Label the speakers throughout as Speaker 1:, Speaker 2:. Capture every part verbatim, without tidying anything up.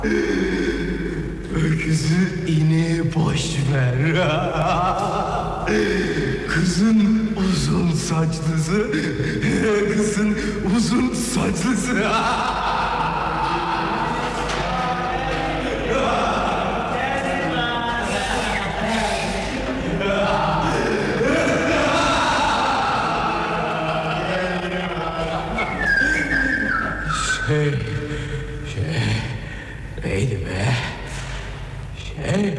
Speaker 1: Öküzü ineği boş ver. Kızın uzun saçlısı, kızın uzun saçlısı. Şey, şey, neydi be? Şey,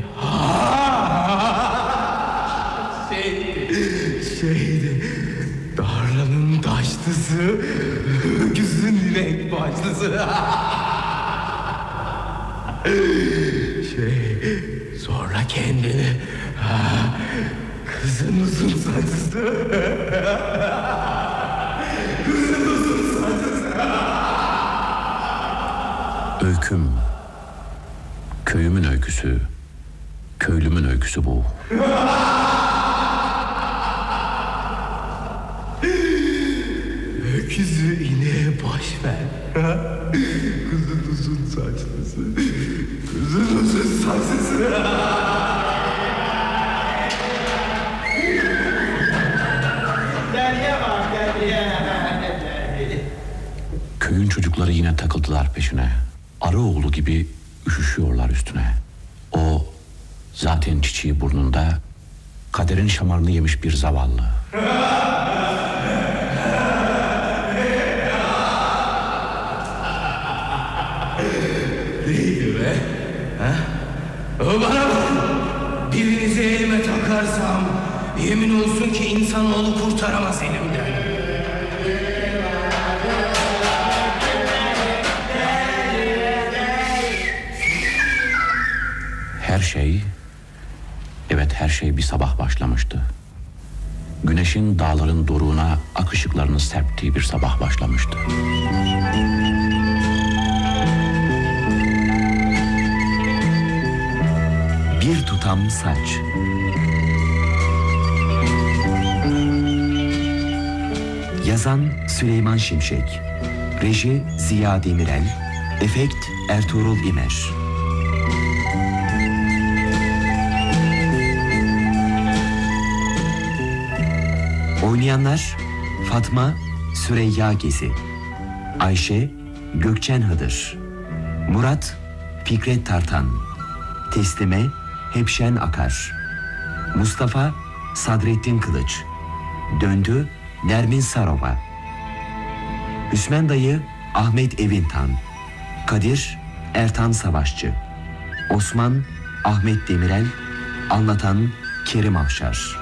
Speaker 1: ha, şeydi, şeydi. Darlanın taşlısı, öküzün inek başlısı. Şey, sonra kendini, ha, kızın uzun saçlısı. Kızın uzun saçlısı.
Speaker 2: Öyküm, köyümün öyküsü, köylümün öyküsü bu.
Speaker 1: Öküzü ineğe boş ver. Kızın uzun saçlısı, kızın uzun saçlısı.
Speaker 2: Köyün çocukları yine takıldılar peşine. Arıoğlu gibi üşüşüyorlar üstüne. O zaten çiçeği burnunda, kaderin şamarını yemiş bir zavallı.
Speaker 1: Neydi be? Ha? O bana bak! Birinizi elime takarsam yemin olsun ki insanoğlu kurtaramaz elimden.
Speaker 2: Her şey, evet her şey bir sabah başlamıştı. Güneşin dağların doruğuna ak ışıklarını serptiği bir sabah başlamıştı.
Speaker 3: Bir tutam saç. Yazan Süleyman Şimşek, reji Ziya Demirel, efekt Ertuğrul İmer. Oynayanlar: Fatma Süreyya Gezi, Ayşe Gökçen Hıdır, Murat Fikret Tartan, Teslime Hepşen Akar, Mustafa Sadrettin Kılıç, Döndü Nermin Sarova, Hüsmen Dayı Ahmet Evintan, Kadir Ertan Savaşçı, Osman Ahmet Demirel, anlatan Kerim Afşar.